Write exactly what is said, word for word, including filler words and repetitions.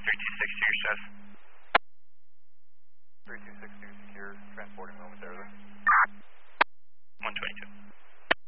three two six two, your status. three two six two secure, transporting momentarily.